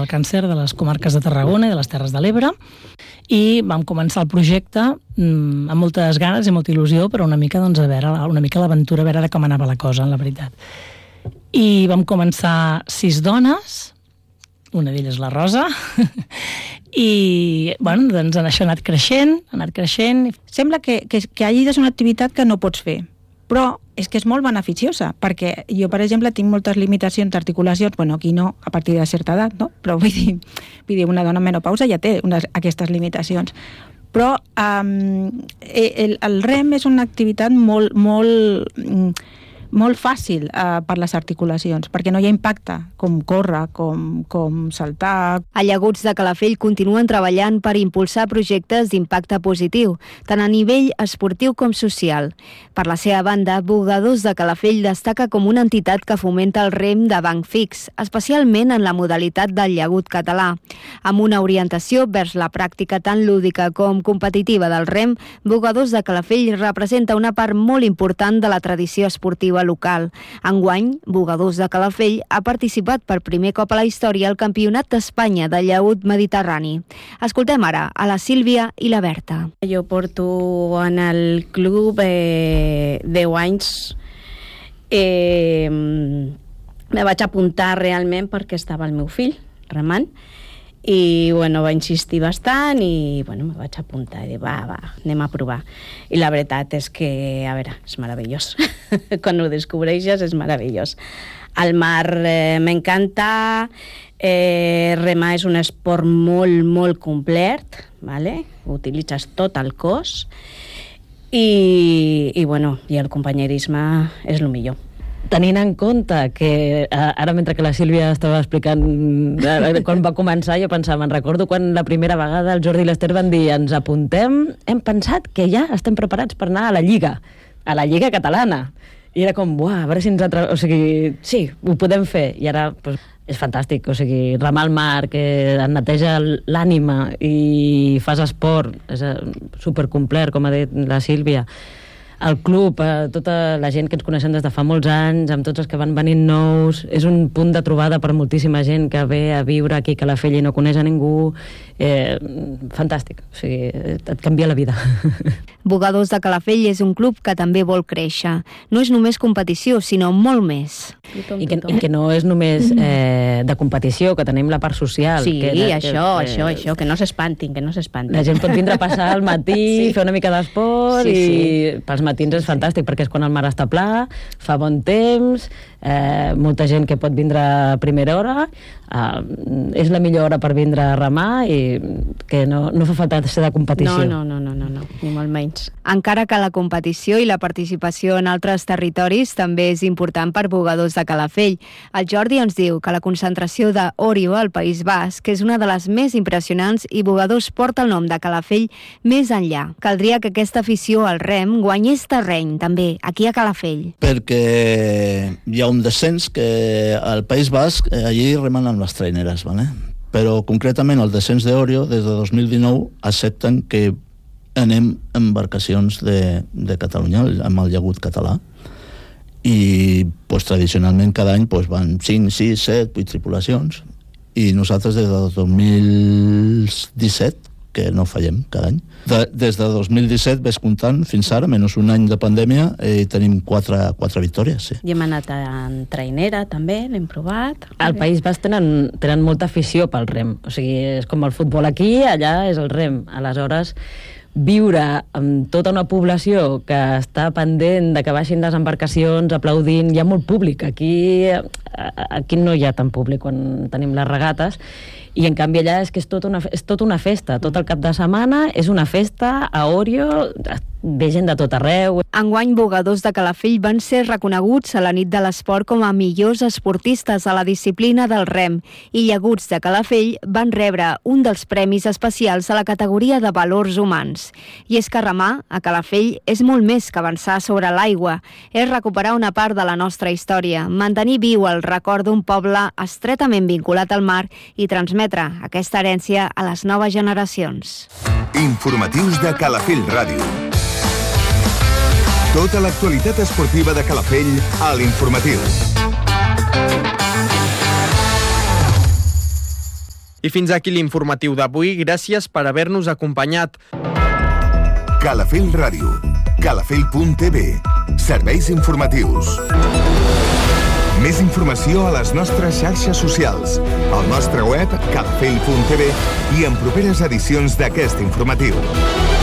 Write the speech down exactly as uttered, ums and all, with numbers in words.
del Càncer de les comarques de Tarragona i de les Terres de l'Ebre, i vam començar el projecte mmm, amb moltes ganes i molta il·lusió, però una mica, doncs, a veure, una mica l'aventura, a veure com anava la cosa, la veritat. I vam començar sis dones, una d'elles la Rosa, i, bueno, doncs això ha anat creixent, ha anat creixent. Sembla que, que, que allí és una activitat que no pots fer, però és que és molt beneficiosa, perquè jo, per exemple, tinc moltes limitacions d'articulacions, bueno, aquí no, a partir de certa edat, no? Però vull dir, vull dir una dona en menopausa ja té unes, aquestes limitacions. Però um, el, el rem és una activitat molt, molt, molt fàcil uh, per les articulacions, perquè no hi ha impacte, com córrer, com, com saltar. A Llaguts de Calafell continuen treballant per impulsar projectes d'impacte positiu, tant a nivell esportiu com social. Per la seva banda, Bugadors de Calafell destaca com una entitat que fomenta el rem de banc fix, especialment en la modalitat del llagut català. Amb una orientació vers la pràctica tan lúdica com competitiva del rem, Bugadors de Calafell representa una part molt important de la tradició esportiva local. Enguany, Bugadors de Calafell ha participat per primer cop a la història al Campionat d'Espanya de llagut mediterrani. Escoltem ara a la Sílvia i la Berta. Jo porto en el club eh, deu anys. Eh, me vaig apuntar realment perquè estava el meu fill remant, i bueno, va insistir bastant i bueno, me vaig apuntar i dir, va, va, anem a provar. I la veritat és que, a veure, és meravellós. Quan ho descobreixes és meravellós. El mar eh, m'encanta, eh, remar és un esport molt, molt complet, vale? Utilitzes tot el cos i, i, bueno, i el companyerisme és el millor. Tenint en compte que ara, mentre que la Sílvia estava explicant quan va començar, jo pensava, me'n recordo quan la primera vegada el Jordi i l'Ester van dir ens apuntem, hem pensat que ja estem preparats per anar a la Lliga, a la Lliga catalana. I era com, buah, a veure si ens atre... O sigui, sí, ho podem fer. I ara, doncs, és fantàstic. O sigui, remar al mar, que et neteja l'ànima i fas esport, és supercomplet, com ha dit la Sílvia. El club, eh, tota la gent que ens coneixem des de fa molts anys, amb tots els que van venint nous, és un punt de trobada per moltíssima gent que ve a viure aquí a Calafell i no coneix a ningú. Eh, fantàstic, o sigui, et canvia la vida. Bugadors de Calafell és un club que també vol créixer. No és només competició, sinó molt més. I que, i que no és només eh, de competició, que tenim la part social. Sí, que, això, que, això, eh, això, que no s'espantin, que no s'espantin. La gent pot vindre a passar al matí, sí. Fer una mica d'esport, sí, sí. I pels matins és fantàstic, perquè és quan el mar està pla, fa bon temps, eh, molta gent que pot vindre a primera hora, eh, és la millor hora per vindre a remar i que no, no fa falta ser de competició. No, no, no, no, no, ni molt menys. Encara que la competició i la participació en altres territoris també és important per Bugadors de Calafell. El Jordi ens diu que la concentració d'Orio al País Basc és una de les més impressionants i Bugadors porta el nom de Calafell més enllà. Caldria que aquesta afició al rem guanyés terreny, també, aquí a Calafell. Perquè hi ha un descens que al País Basc, allí remen amb les traineres, ¿vale? Però concretament el descens d'Orio, des de dos mil dinou, accepten que anem en embarcacions de, de Catalunya, amb el llagut català. I pues, tradicionalment cada any pues, van cinc, sis, set, vuit tripulacions. I nosaltres des de dos mil disset, que no fallem cada any, de, des de dos mil disset ves comptant fins ara, menys un any de pandèmia, i tenim quatre, quatre victòries, sí. I hem anat en trainera també, l'hem provat. Al País Basc tenen, tenen molta afició pel rem, o sigui, és com el futbol aquí, allà és el rem. Aleshores, viure amb tota una població que està pendent de que baixin les embarcacions aplaudint, hi ha molt públic. Aquí, aquí no hi ha tant públic quan tenim les regates, i en canvi allà és que és tota una, és tota una festa, tot el cap de setmana és una festa. A Orio ve gent de tot arreu. Enguany, Bugadors de Calafell van ser reconeguts a la nit de l'esport com a millors esportistes a la disciplina del rem, i Llaguts de Calafell van rebre un dels premis especials a la categoria de valors humans. I és que remar a Calafell és molt més que avançar sobre l'aigua, és recuperar una part de la nostra història, mantenir viu el record d'un poble estretament vinculat al mar i transmetre aquesta herència a les noves generacions. Informatius de Calafell Ràdio. Tota l'actualitat esportiva de Calafell a l'Informatiu. I fins aquí l'informatiu d'avui. Gràcies per haver-nos acompanyat. Calafell Ràdio. calafell punt t v. Serveis informatius. Més informació a les nostres xarxes socials, al nostre web calafell punt t v i en properes edicions d'aquest informatiu.